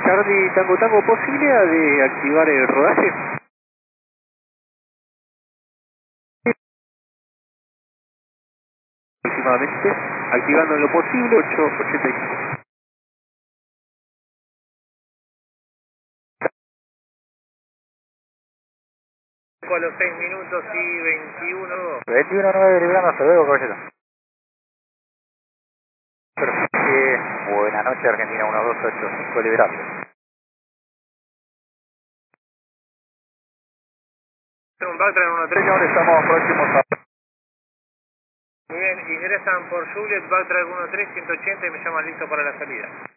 Charlie Tango Tango, ¿posibilidad de activar el rodaje? Aproximadamente, activando en lo posible, 885. A los 6 minutos y 21. 21-9 liberando, hasta luego, caballero. Buenas noches, Argentina 1285, liberando. Un Backtrack 13. Señor, estamos próximos a... Muy bien, ingresan por Juliet, Backtrack 13, 180 y me llaman listo para la salida.